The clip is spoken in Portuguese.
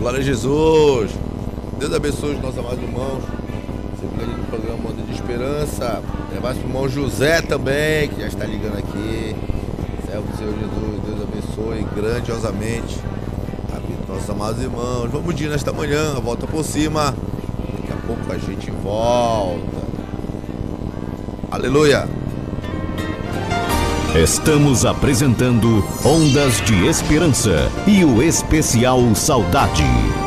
Glória a Jesus. Deus abençoe os nossos amados irmãos. Sempre ali no programa Onda de Esperança. Abraço pro irmão José também, que já está ligando aqui. Servo do Senhor Jesus. Deus abençoe grandiosamente a vida dos nossos amados irmãos. Vamos de nesta manhã, volta por cima. Daqui a pouco a gente volta. Aleluia. Estamos apresentando Ondas de Esperança e o especial Saudade.